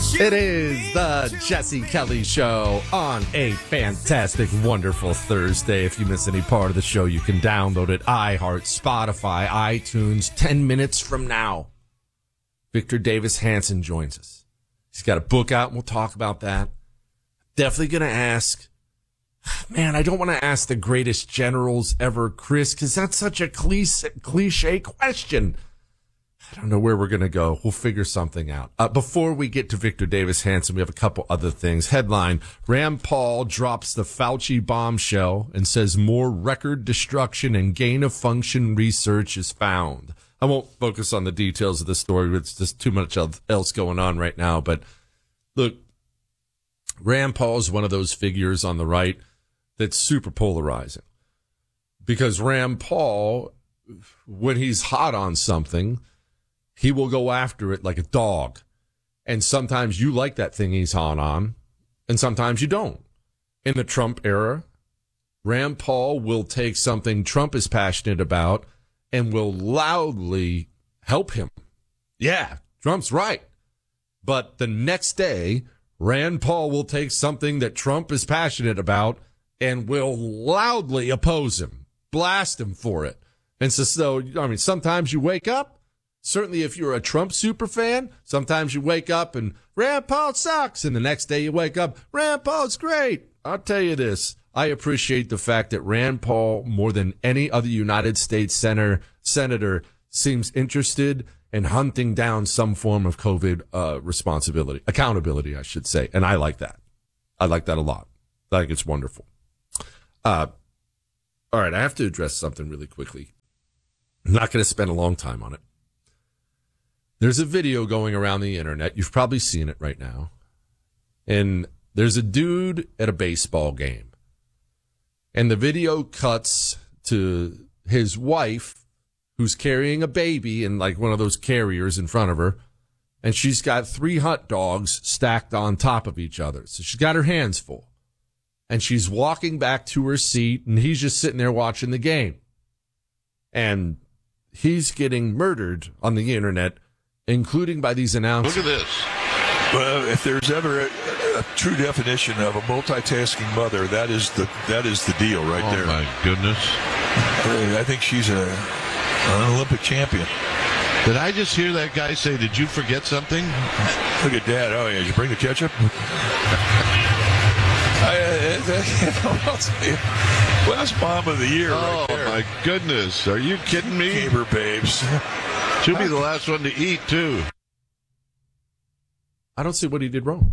It is the Jesse Kelly Show on a fantastic, wonderful Thursday. If you miss any part of the show, you can download it. iHeart, Spotify, iTunes. 10 minutes from now, Victor Davis Hanson joins us. He's got a book out, and we'll talk about that. Definitely going to ask, man, I don't want to ask the greatest generals ever, Chris, because that's such a cliche question. I don't know where we're going to go. We'll figure something out. Before we get to Victor Davis Hanson, we have a couple other things. Headline, Rand Paul drops the Fauci bombshell and says more record destruction and gain-of-function research is found. I won't focus on the details of the story. It's just too much else going on right now. But look, Rand Paul is one of those figures on the right that's super polarizing. Because Rand Paul, when he's hot on something, he will go after it like a dog. And sometimes you like that thing he's hot on, and sometimes you don't. In the Trump era, Rand Paul will take something Trump is passionate about and will loudly help him. Yeah, Trump's right. But the next day, Rand Paul will take something that Trump is passionate about and will loudly oppose him, blast him for it. And so I mean, sometimes you wake up, certainly if you're a Trump super fan, sometimes you wake up and Rand Paul sucks. And the next day you wake up, Rand Paul's great. I'll tell you this. I appreciate the fact that Rand Paul, more than any other United States senator, seems interested in hunting down some form of COVID accountability, I should say. And I like that. I like that a lot. I think it's wonderful. All right, I have to address something really quickly. I'm not going to spend a long time on it. There's a video going around the internet. You've probably seen it right now. And there's a dude at a baseball game. And the video cuts to his wife, who's carrying a baby in like one of those carriers in front of her. And she's got 3 hot dogs stacked on top of each other. So she's got her hands full. And she's walking back to her seat, and he's just sitting there watching the game. And he's getting murdered on the internet, including by these announcers. Look at this. Well, if there's ever a true definition of a multitasking mother, that is the deal right there. Oh, my goodness. I think she's an Olympic champion. Did I just hear that guy say, did you forget something? Look at Dad. Oh, yeah. Did you bring the ketchup? Well, that's mom of the year right there. Oh, my goodness. Are you kidding me? Gamer babes. She'll be the last one to eat, too. I don't see what he did wrong.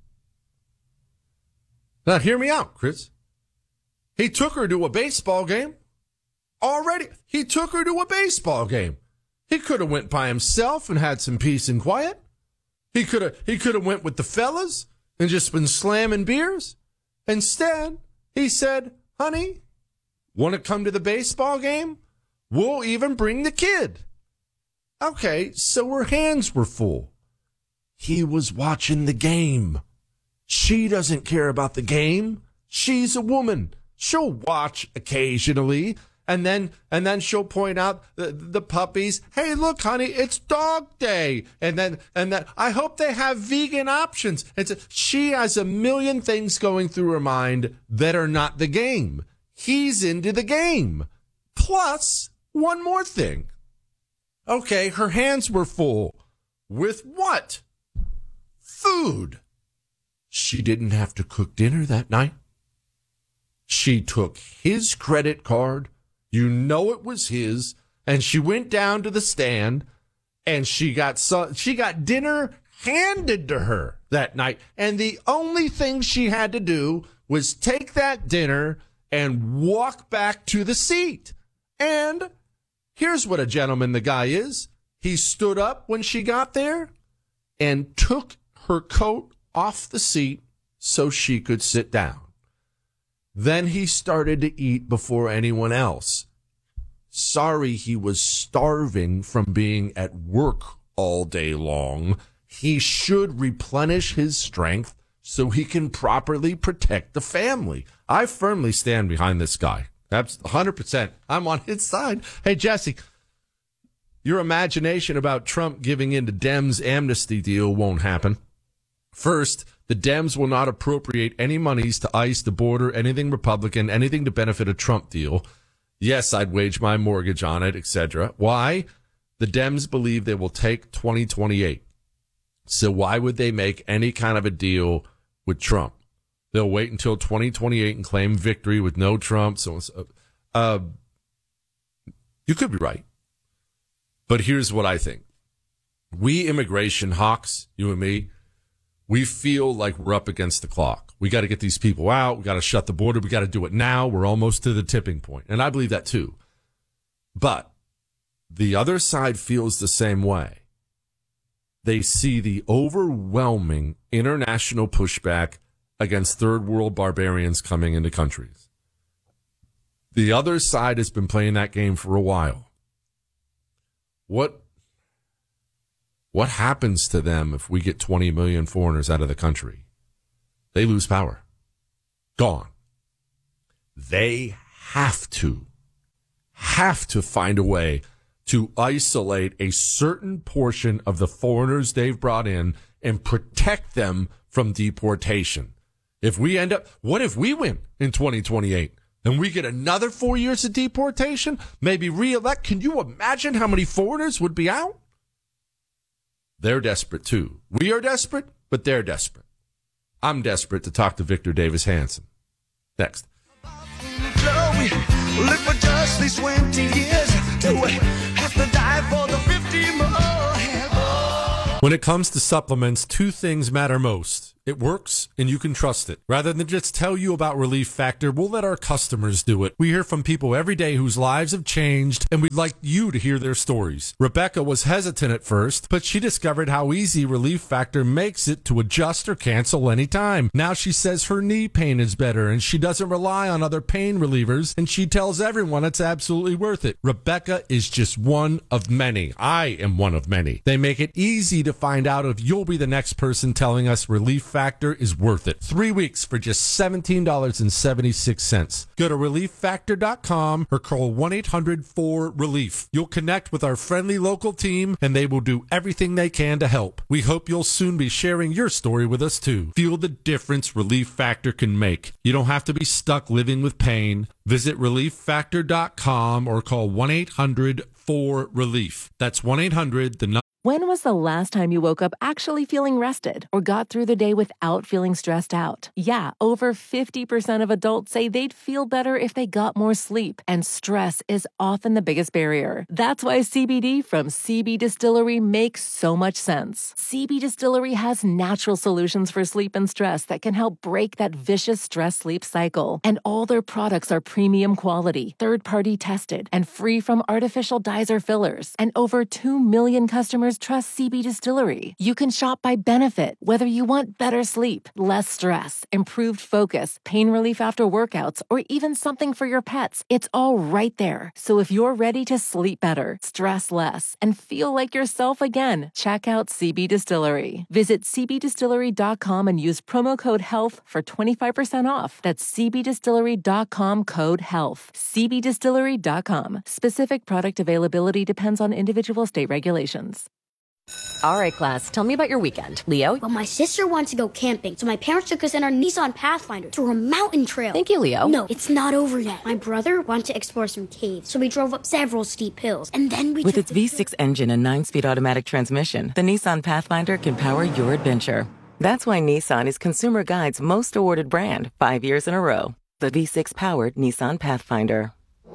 Now, hear me out, Chris. He took her to a baseball game. Already, he took her to a baseball game. He could have went by himself and had some peace and quiet. He could have went with the fellas and just been slamming beers. Instead, he said, honey, want to come to the baseball game? We'll even bring the kid. Okay, so her hands were full. He was watching the game. She doesn't care about the game. She's a woman. She'll watch occasionally, and then she'll point out the puppies. Hey, look, honey, it's dog day. And then I hope they have vegan options. She has a million things going through her mind that are not the game. He's into the game. Plus, one more thing. Okay, her hands were full. With what? Food. She didn't have to cook dinner that night. She took his credit card. You know it was his. And she went down to the stand and she got dinner handed to her that night. And the only thing she had to do was take that dinner and walk back to the seat. And here's what a gentleman the guy is. He stood up when she got there and took her coat off the seat so she could sit down. Then he started to eat before anyone else. Sorry, he was starving from being at work all day long. He should replenish his strength so he can properly protect the family. I firmly stand behind this guy. That's 100%. I'm on his side. Hey, Jesse, your imagination about Trump giving in to Dems' amnesty deal won't happen. First, the Dems will not appropriate any monies to ICE, the border, anything Republican, anything to benefit a Trump deal. Yes, I'd wage my mortgage on it, etc. Why? The Dems believe they will take 2028. So why would they make any kind of a deal with Trump? They'll wait until 2028 and claim victory with no Trump. So you could be right. But here's what I think. We immigration hawks, you and me, we feel like we're up against the clock. We got to get these people out. We got to shut the border. We got to do it now. We're almost to the tipping point. And I believe that too. But the other side feels the same way. They see the overwhelming international pushback against third world barbarians coming into countries. The other side has been playing that game for a while. What happens to them if we get 20 million foreigners out of the country? They lose power. Gone. They have to find a way to isolate a certain portion of the foreigners they've brought in and protect them from deportation. If we end up, what if we win in 2028 and we get another 4 years of deportation, maybe re-elect? Can you imagine how many foreigners would be out? They're desperate too. We are desperate, but they're desperate. I'm desperate to talk to Victor Davis Hanson. Next. Live for just these 20 years. Do we have to die for the 50 more? When it comes to supplements, two things matter most. It works, and you can trust it. Rather than just tell you about Relief Factor, we'll let our customers do it. We hear from people every day whose lives have changed, and we'd like you to hear their stories. Rebecca was hesitant at first, but she discovered how easy Relief Factor makes it to adjust or cancel anytime. Now she says her knee pain is better, and she doesn't rely on other pain relievers, and she tells everyone it's absolutely worth it. Rebecca is just one of many. I am one of many. They make it easy to find out if you'll be the next person telling us Relief Factor is worth it. 3 weeks for just $17.76. Go to ReliefFactor.com or call 1-800-4RELIEF. You'll connect with our friendly local team and they will do everything they can to help. We hope you'll soon be sharing your story with us too. Feel the difference Relief Factor can make. You don't have to be stuck living with pain. Visit ReliefFactor.com or call 1-800-4RELIEF. That's 1-800 When was the last time you woke up actually feeling rested or got through the day without feeling stressed out? Yeah, over 50% of adults say they'd feel better if they got more sleep, and stress is often the biggest barrier. That's why CBD from CB Distillery makes so much sense. CB Distillery has natural solutions for sleep and stress that can help break that vicious stress-sleep cycle. And all their products are premium quality, third-party tested, and free from artificial dyes or fillers. And over 2 million customers trust CB Distillery. You can shop by benefit, whether you want better sleep, less stress, improved focus, pain relief after workouts, or even something for your pets. It's all right there. So if you're ready to sleep better, stress less, and feel like yourself again, check out CB Distillery. Visit cbdistillery.com and use promo code HEALTH for 25% off. That's cbdistillery.com code HEALTH. cbdistillery.com. Specific product availability depends on individual state regulations. All right, class, tell me about your weekend. Leo? Well, my sister wanted to go camping, so my parents took us in our Nissan Pathfinder to a mountain trail. Thank you, Leo. No, it's not over yet. My brother wanted to explore some caves, so we drove up several steep hills, and then we With its V6 engine and 9-speed automatic transmission, the Nissan Pathfinder can power your adventure. That's why Nissan is Consumer Guide's most awarded brand 5 years in a row. The V6-powered Nissan Pathfinder.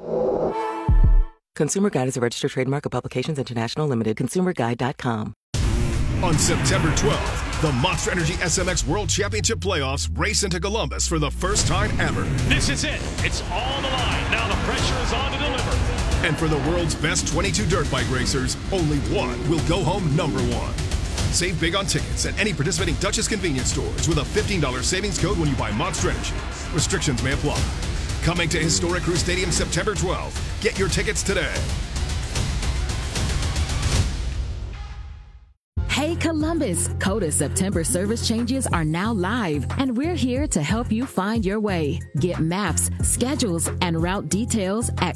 Consumer Guide is a registered trademark of Publications International Limited. ConsumerGuide.com. On September 12th, the Monster Energy SMX World Championship Playoffs race into Columbus for the first time ever. This is it. It's on the line. Now the pressure is on to deliver. And for the world's best 22 dirt bike racers, only one will go home number one. Save big on tickets at any participating Duchess convenience stores with a $15 savings code when you buy Monster Energy. Restrictions may apply. Coming to Historic Crew Stadium September 12th. Get your tickets today. Hey Columbus, Coda September service changes are now live, and we're here to help you find your way. Get maps, schedules, and route details at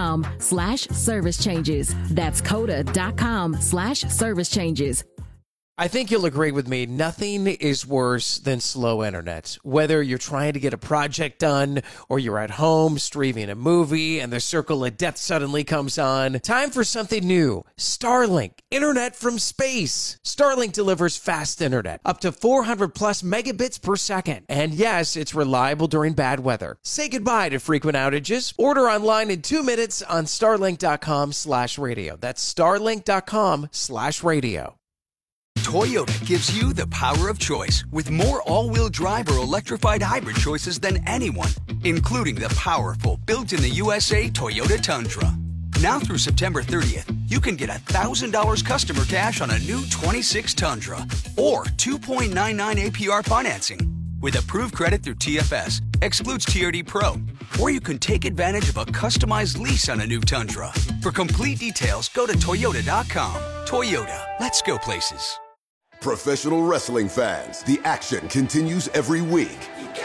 coda.com/service changes. That's coda.com/service changes. I think you'll agree with me. Nothing is worse than slow internet. Whether you're trying to get a project done or you're at home streaming a movie and the circle of death suddenly comes on, time for something new. Starlink, internet from space. Starlink delivers fast internet, up to 400 plus megabits per second. And yes, it's reliable during bad weather. Say goodbye to frequent outages. Order online in 2 minutes on starlink.com/radio. That's starlink.com/radio. Toyota gives you the power of choice with more all-wheel drive or electrified hybrid choices than anyone, including the powerful built-in-the-USA Toyota Tundra. Now through September 30th, you can get $1,000 customer cash on a new 26 Tundra or 2.99 APR financing. With approved credit through TFS, excludes TRD Pro, or you can take advantage of a customized lease on a new Tundra. For complete details, go to Toyota.com. Toyota, let's go places. Professional wrestling fans, the action continues every week.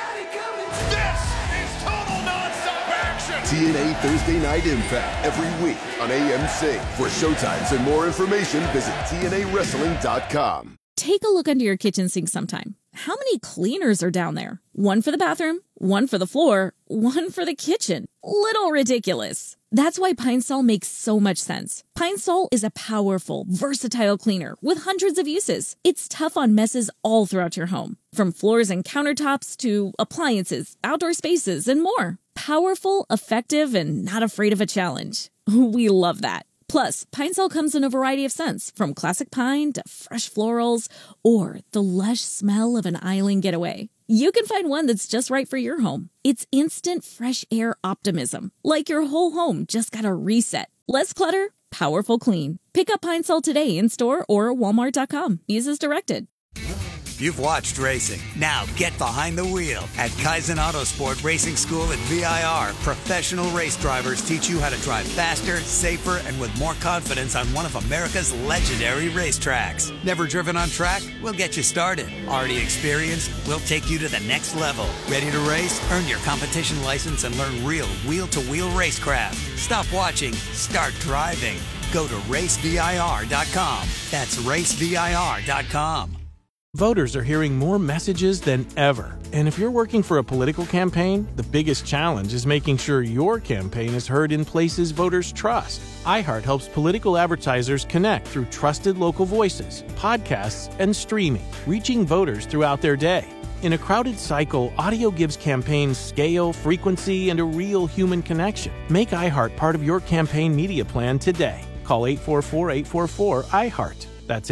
This is total nonstop action. TNA Thursday Night Impact every week on AMC. For showtimes and more information, visit TNAWrestling.com. Take a look under your kitchen sink sometime. How many cleaners are down there? One for the bathroom, one for the floor, one for the kitchen. Little ridiculous. That's why Pine Sol makes so much sense. Pine Sol is a powerful, versatile cleaner with hundreds of uses. It's tough on messes all throughout your home, from floors and countertops to appliances, outdoor spaces, and more. Powerful, effective, and not afraid of a challenge. We love that. Plus, Pine Sol comes in a variety of scents, from classic pine to fresh florals or the lush smell of an island getaway. You can find one that's just right for your home. It's instant fresh air optimism, like your whole home just got a reset. Less clutter, powerful clean. Pick up Pine Sol today in store or Walmart.com. Use as directed. You've watched racing. Now get behind the wheel. At Kaizen Autosport Racing School at VIR, professional race drivers teach you how to drive faster, safer, and with more confidence on one of America's legendary racetracks. Never driven on track? We'll get you started. Already experienced? We'll take you to the next level. Ready to race? Earn your competition license and learn real wheel-to-wheel racecraft. Stop watching. Start driving. Go to racevir.com. That's racevir.com. Voters are hearing more messages than ever. And if you're working for a political campaign, the biggest challenge is making sure your campaign is heard in places voters trust. iHeart helps political advertisers connect through trusted local voices, podcasts, and streaming, reaching voters throughout their day. In a crowded cycle, audio gives campaigns scale, frequency, and a real human connection. Make iHeart part of your campaign media plan today. Call 844-844-iHeart. That's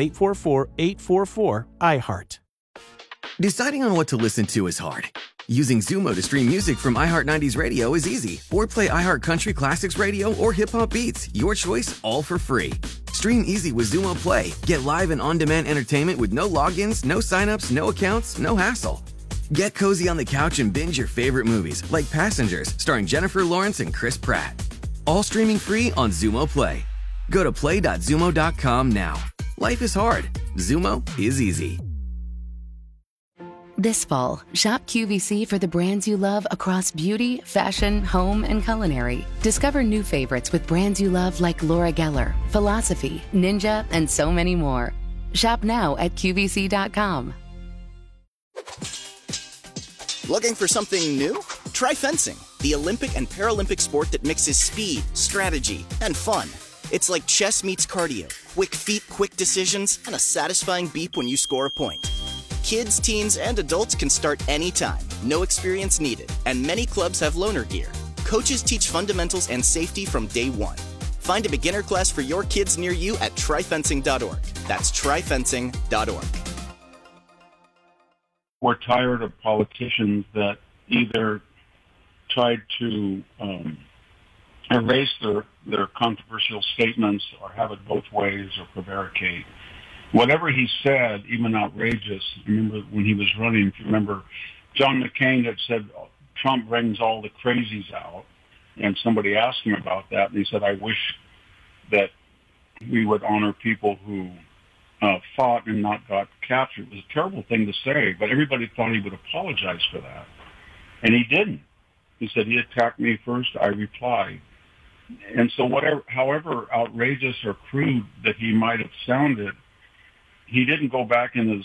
844-844-iHeart. Deciding on what to listen to is hard. Using Zumo to stream music from iHeart 90s Radio is easy. Or play iHeart Country Classics Radio or Hip Hop Beats. Your choice, all for free. Stream easy with Zumo Play. Get live and on-demand entertainment with no logins, no signups, no accounts, no hassle. Get cozy on the couch and binge your favorite movies, like Passengers, starring Jennifer Lawrence and Chris Pratt. All streaming free on Zumo Play. Go to play.zumo.com now. Life is hard. Zumo is easy. This fall, shop QVC for the brands you love across beauty, fashion, home, and culinary. Discover new favorites with brands you love like Laura Geller, Philosophy, Ninja, and so many more. Shop now at QVC.com. Looking for something new? Try fencing, the Olympic and Paralympic sport that mixes speed, strategy, and fun. It's like chess meets cardio. Quick feet, quick decisions, and a satisfying beep when you score a point. Kids, teens, and adults can start anytime. No experience needed. And many clubs have loaner gear. Coaches teach fundamentals and safety from day one. Find a beginner class for your kids near you at tryfencing.org. That's tryfencing.org. We're tired of politicians that either tried to erase their controversial statements or have it both ways or prevaricate. Whatever he said, even outrageous, I remember when he was running, if you remember, John McCain had said Trump brings all the crazies out, and somebody asked him about that, and he said, I wish that we would honor people who fought and not got captured. It was a terrible thing to say, but everybody thought he would apologize for that, and he didn't. He said, he attacked me first, I replied. And so however outrageous or crude that he might have sounded, he didn't go back and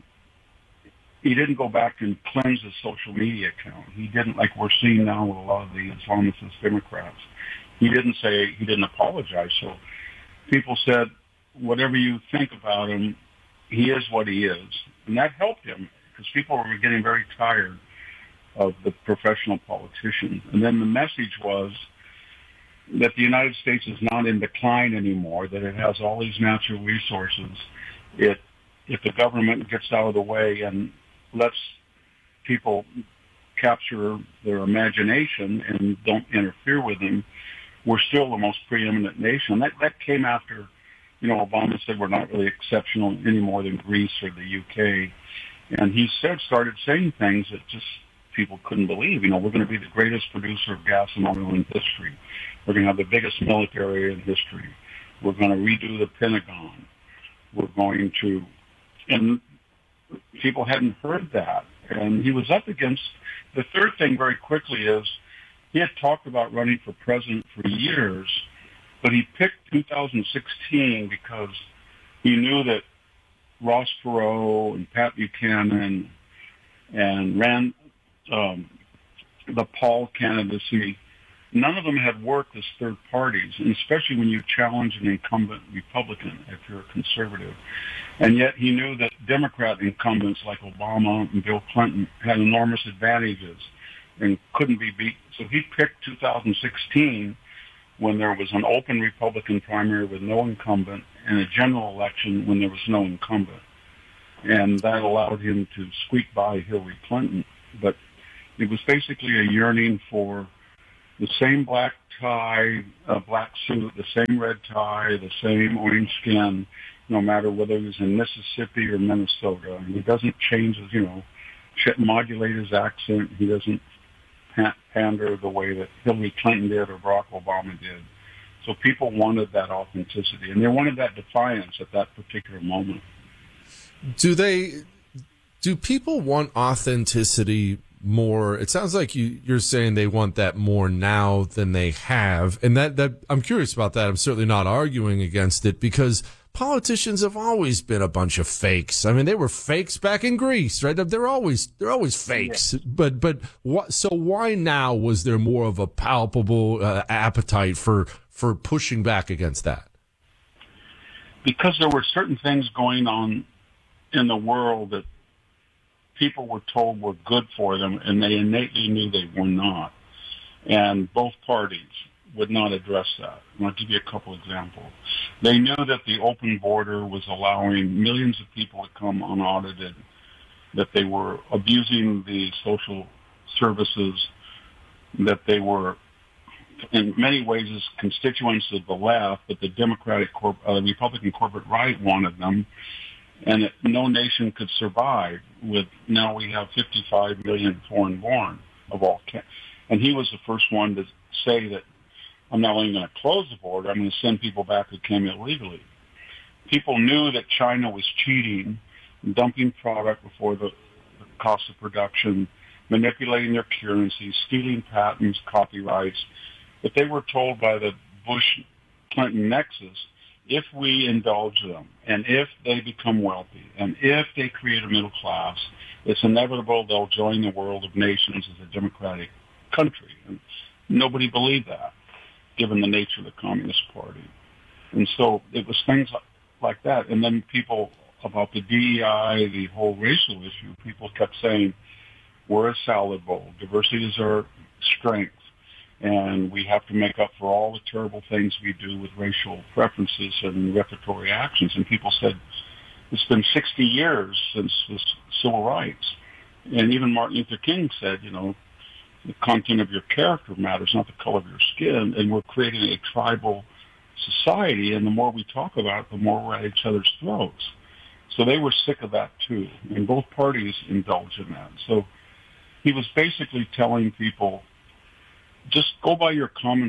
cleanse his social media account. He didn't, like we're seeing now with a lot of the Islamist Democrats. He didn't apologize. So people said, whatever you think about him, he is what he is. And that helped him because people were getting very tired of the professional politicians. And then the message was that the United States is not in decline anymore, that it has all these natural resources. If the government gets out of the way and lets people capture their imagination and don't interfere with them, we're still the most preeminent nation. That came after, Obama said we're not really exceptional any more than Greece or the UK. And he started saying things that just people couldn't believe. We're going to be the greatest producer of gas and oil in history. We're going to have the biggest military in history. We're going to redo the Pentagon. We're going to, and people hadn't heard that. And he was up against, the third thing very quickly is, he had talked about running for president for years, but he picked 2016 because he knew that Ross Perot and Pat Buchanan and ran the Paul candidacy, none of them had worked as third parties, and especially when you challenge an incumbent Republican if you're a conservative. And yet he knew that Democrat incumbents like Obama and Bill Clinton had enormous advantages and couldn't be beat. So he picked 2016 when there was an open Republican primary with no incumbent and a general election when there was no incumbent. And that allowed him to squeak by Hillary Clinton. But it was basically a yearning for the same black tie, black suit, the same red tie, the same orange skin, no matter whether he was in Mississippi or Minnesota. And he doesn't change his, modulate his accent. He doesn't pander the way that Hillary Clinton did or Barack Obama did. So people wanted that authenticity, and they wanted that defiance at that particular moment. Do people want authenticity more? It sounds like you're saying they want that more now than they have, and that I'm curious about that. I'm certainly not arguing against it because politicians have always been a bunch of fakes. I mean, they were fakes back in Greece, right? They're always fakes. Yeah. But what? So why now was there more of a palpable appetite for pushing back against that? Because there were certain things going on in the world that people were told were good for them, and they innately knew they were not. And both parties would not address that. And I'll give you a couple examples. They knew that the open border was allowing millions of people to come unaudited, that they were abusing the social services, that they were in many ways as constituents of the left, but the Republican corporate right wanted them, and that no nation could survive with, now we have 55 million foreign born of all. And he was the first one to say that I'm not only going to close the border, I'm going to send people back who came illegally. People knew that China was cheating, dumping product before the cost of production, manipulating their currency, stealing patents, copyrights. But they were told by the Bush-Clinton nexus, if we indulge them, and if they become wealthy, and if they create a middle class, it's inevitable they'll join the world of nations as a democratic country. And nobody believed that, given the nature of the Communist Party. And so it was things like that. And then people, about the DEI, the whole racial issue, people kept saying, we're a salad bowl. Diversity is our strength. And we have to make up for all the terrible things we do with racial preferences and repertory actions. And people said, it's been 60 years since the civil rights. And even Martin Luther King said, the content of your character matters, not the color of your skin. And we're creating a tribal society, and the more we talk about it, the more we're at each other's throats. So they were sick of that too, and both parties indulged in that. So he was basically telling people, just go by your common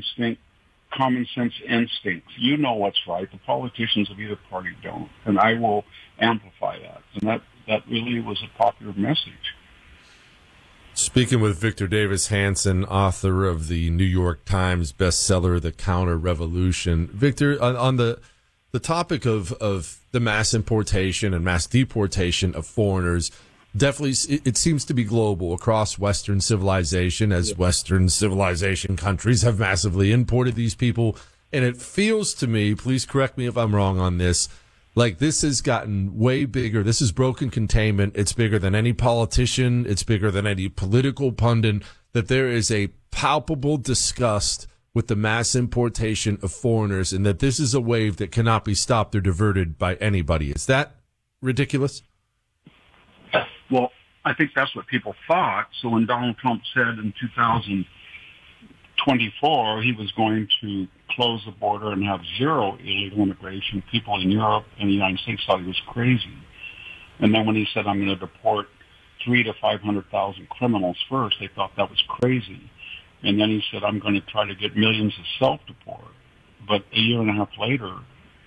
sense instincts. You know what's right. The politicians of either party don't, and I will amplify that. And that really was a popular message. Speaking with Victor Davis Hanson, author of the New York Times bestseller, The Counter Revolution. Victor, on the the topic of the mass importation and mass deportation of foreigners definitely, it seems to be global across Western civilization, as Western civilization countries have massively imported these people. And it feels to me, please correct me if I'm wrong on this, like this has gotten way bigger. This is broken containment. It's bigger than any politician. It's bigger than any political pundit, that there is a palpable disgust with the mass importation of foreigners, and that this is a wave that cannot be stopped or diverted by anybody. Is that ridiculous? Well, I think that's what people thought. So when Donald Trump said in 2024 he was going to close the border and have zero illegal immigration, people in Europe and the United States thought he was crazy. And then when he said, I'm going to deport 300,000 to 500,000 criminals first, they thought that was crazy. And then he said, I'm going to try to get millions of self-deport. But a year and a half later,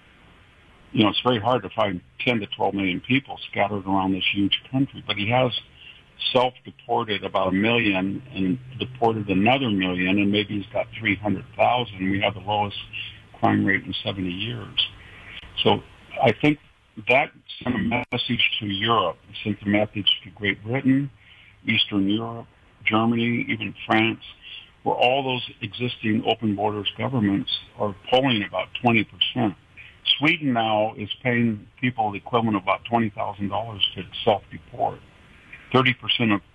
it's very hard to find 10 to 12 million people scattered around this huge country. But he has self-deported about 1 million and deported another million, and maybe he's got 300,000. We have the lowest crime rate in 70 years. So I think that sent a message to Europe. It sent a message to Great Britain, Eastern Europe, Germany, even France, where all those existing open borders governments are polling about 20%. Sweden now is paying people the equivalent of about $20,000 to self-deport. 30% of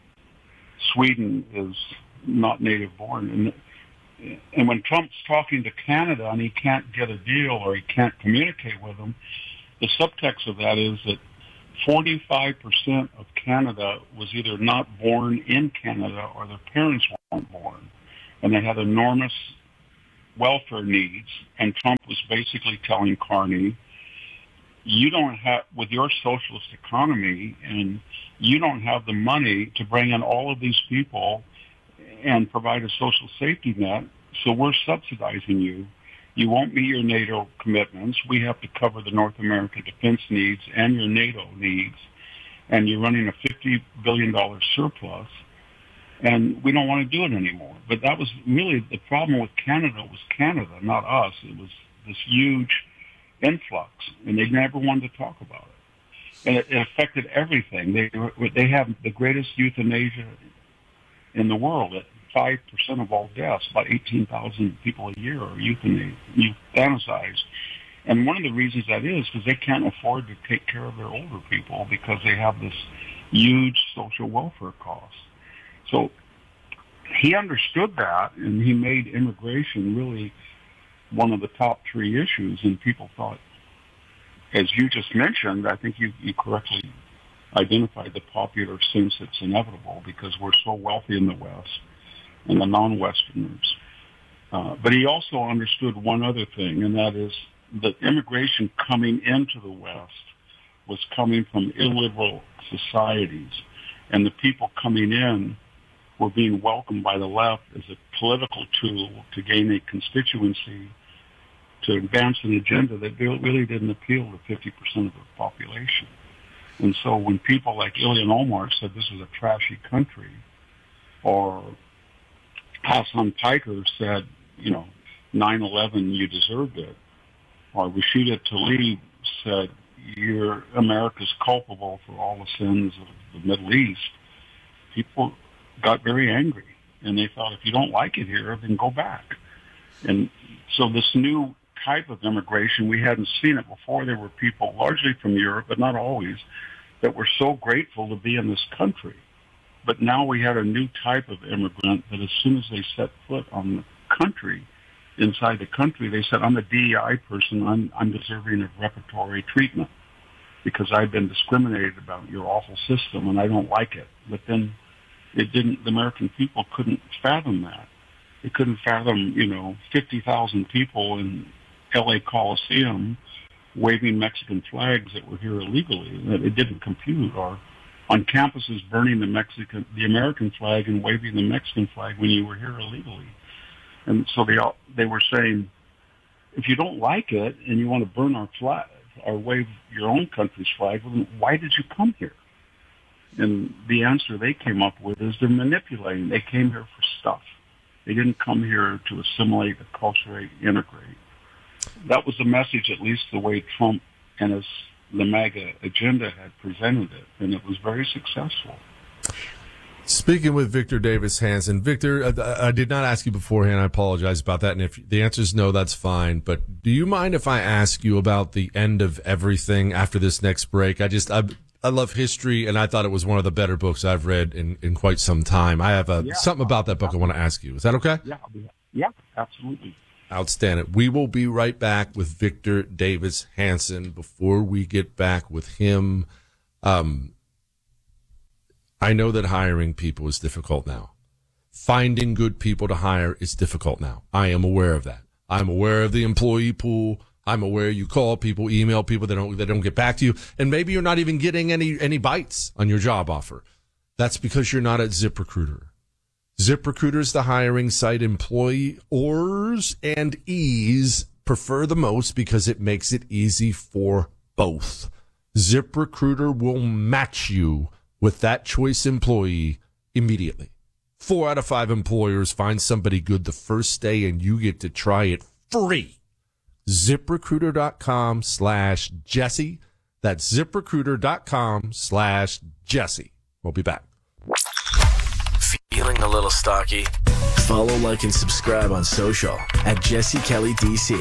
Sweden is not native-born. And when Trump's talking to Canada and he can't get a deal or he can't communicate with them, the subtext of that is that 45% of Canada was either not born in Canada or their parents weren't born. And they had enormous welfare needs. And Trump was basically telling Carney, you don't have, with your socialist economy, and you don't have the money to bring in all of these people and provide a social safety net, so we're subsidizing you. You won't meet your NATO commitments. We have to cover the North American defense needs and your NATO needs. And you're running a $50 billion surplus. And we don't want to do it anymore. But that was really the problem with Canada was Canada, not us. It was this huge influx. And they never wanted to talk about it. And it affected everything. They have the greatest euthanasia in the world. At 5% of all deaths, about 18,000 people a year are euthanized. And one of the reasons that is because they can't afford to take care of their older people because they have this huge social welfare cost. So he understood that, and he made immigration really one of the top 3 issues. And people thought, as you just mentioned, I think you correctly identified the popular sense it's inevitable because we're so wealthy in the West and the non-Westerners. But he also understood one other thing, and that is that immigration coming into the West was coming from illiberal societies, and the people coming in were being welcomed by the left as a political tool to gain a constituency to advance an agenda that really didn't appeal to 50% of the population. And so when people like Ilhan Omar said this is a trashy country, or Hassan Piker said, 9/11, you deserved it, or Rashida Tlaib said, America's culpable for all the sins of the Middle East, people got very angry. And they thought, if you don't like it here, then go back. And so this new type of immigration, we hadn't seen it before. There were people, largely from Europe, but not always, that were so grateful to be in this country. But now we had a new type of immigrant that as soon as they set foot on the country, inside the country, they said, I'm a DEI person. I'm deserving of reparatory treatment because I've been discriminated about your awful system and I don't like it. But then the American people couldn't fathom that. They couldn't fathom, 50,000 people in LA Coliseum waving Mexican flags that were here illegally. That it didn't compute. Or on campuses burning the American flag and waving the Mexican flag when you were here illegally. And so they were saying, if you don't like it and you want to burn our flag or wave your own country's flag, well, then why did you come here? And the answer they came up with is they're manipulating. They came here for stuff. They didn't come here to assimilate, acculturate, integrate. that was the message, at least the way Trump and the MAGA agenda had presented it, and it was very successful. Speaking with Victor Davis Hanson. Victor, I did not ask you beforehand. I apologize about that. And if the answer is no, that's fine. But do you mind if I ask you about the end of everything after this next break? I love history, and I thought it was one of the better books I've read in quite some time. I have something about that book I want to ask you. Is that okay? Yeah, absolutely. Outstanding. We will be right back with Victor Davis Hanson. Before we get back with him, I know that hiring people is difficult now. Finding good people to hire is difficult now. I am aware of that. I'm aware of the employee pool. I'm aware you call people, email people, they don't get back to you, and maybe you're not even getting any bites on your job offer. That's because you're not at ZipRecruiter. ZipRecruiter is the hiring site employers and ease prefer the most because it makes it easy for both. ZipRecruiter will match you with that choice employee immediately. 4 out of 5 employers find somebody good the first day, and you get to try it free. ZipRecruiter.com/Jesse. That's ZipRecruiter.com/Jesse. We'll be back. Feeling a little stocky? Follow, like, and subscribe on social at Jesse Kelly DC.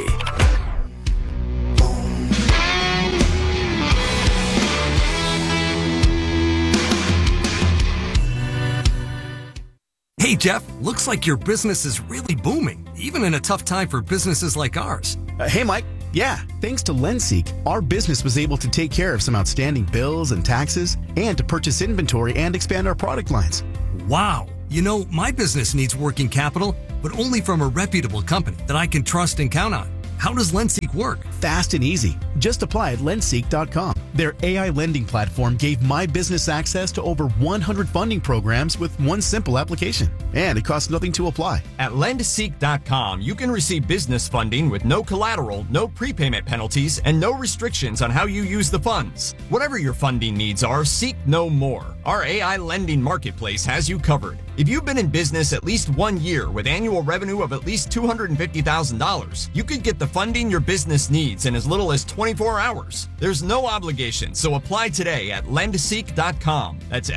Hey, Jeff, looks like your business is really booming, even in a tough time for businesses like ours. Hey, Mike. Yeah, thanks to LendSeek, our business was able to take care of some outstanding bills and taxes and to purchase inventory and expand our product lines. Wow. You know, my business needs working capital, but only from a reputable company that I can trust and count on. How does LendSeek work? Fast and easy. Just apply at lendseek.com. Their AI lending platform gave my business access to over 100 funding programs with one simple application. And it costs nothing to apply. At lendseek.com, you can receive business funding with no collateral, no prepayment penalties, and no restrictions on how you use the funds. Whatever your funding needs are, seek no more. Our AI lending marketplace has you covered. If you've been in business at least 1 year with annual revenue of at least $250,000, you could get the funding your business needs in as little as 24 hours. There's no obligation, so apply today at lendseek.com. That's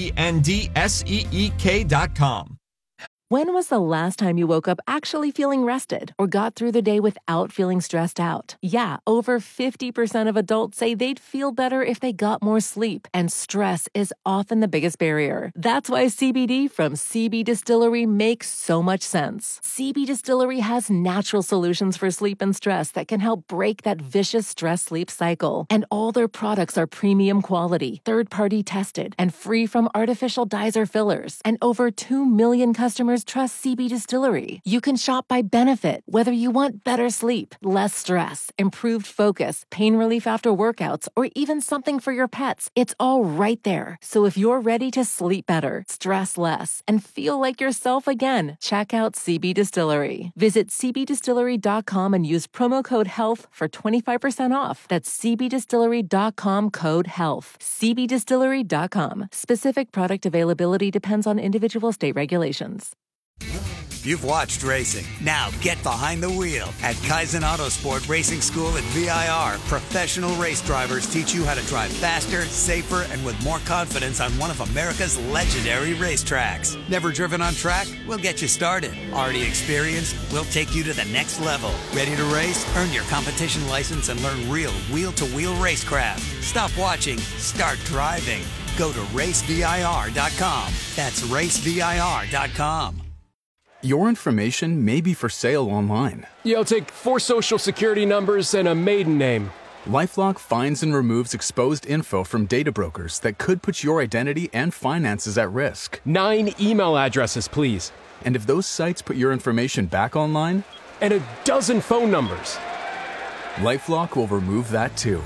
LENDSEEK.com. When was the last time you woke up actually feeling rested or got through the day without feeling stressed out? Yeah, over 50% of adults say they'd feel better if they got more sleep, and stress is often the biggest barrier. That's why CBD from CB Distillery makes so much sense. CB Distillery has natural solutions for sleep and stress that can help break that vicious stress-sleep cycle. And all their products are premium quality, third-party tested, and free from artificial dyes or fillers. And over 2 million customers trust CB Distillery. You can shop by benefit, whether you want better sleep, less stress, improved focus, pain relief after workouts, or even something for your pets. It's all right there. So if you're ready to sleep better, stress less, and feel like yourself again, check out CB Distillery. Visit cbdistillery.com and use promo code HEALTH for 25% off. That's cbdistillery.com, code HEALTH. cbdistillery.com. Specific product availability depends on individual state regulations. You've watched racing. Now get behind the wheel. At Kaizen Autosport Racing School at VIR, professional race drivers teach you how to drive faster, safer, and with more confidence on one of America's legendary racetracks. Never driven on track? We'll get you started. Already experienced? We'll take you to the next level. Ready to race? Earn your competition license and learn real wheel-to-wheel racecraft. Stop watching. Start driving. Go to racevir.com. That's racevir.com. Your information may be for sale online. Yo, take 4 social security numbers and a maiden name. LifeLock finds and removes exposed info from data brokers that could put your identity and finances at risk. 9 email addresses, please. And if those sites put your information back online? And a dozen phone numbers. LifeLock will remove that too.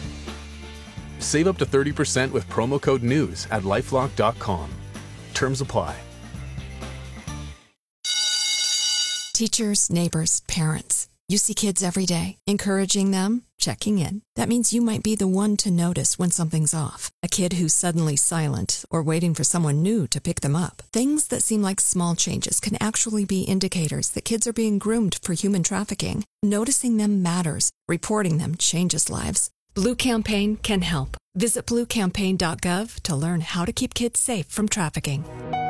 Save up to 30% with promo code NEWS at LifeLock.com. Terms apply. Teachers, neighbors, parents. You see kids every day, encouraging them, checking in. That means you might be the one to notice when something's off. A kid who's suddenly silent or waiting for someone new to pick them up. Things that seem like small changes can actually be indicators that kids are being groomed for human trafficking. Noticing them matters. Reporting them changes lives. Blue Campaign can help. Visit bluecampaign.gov to learn how to keep kids safe from trafficking.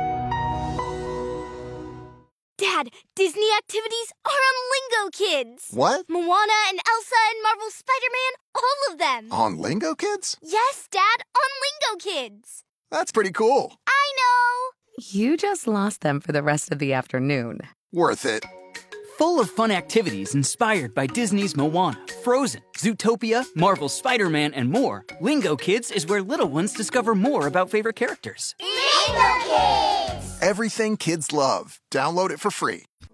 Dad, Disney activities are on Lingo Kids. What? Moana and Elsa and Marvel's Spider-Man, all of them. On Lingo Kids? Yes, Dad, on Lingo Kids. That's pretty cool. I know. You just lost them for the rest of the afternoon. Worth it. Full of fun activities inspired by Disney's Moana, Frozen, Zootopia, Marvel's Spider-Man, and more, Lingo Kids is where little ones discover more about favorite characters. Lingo Kids! Everything kids love. Download it for free.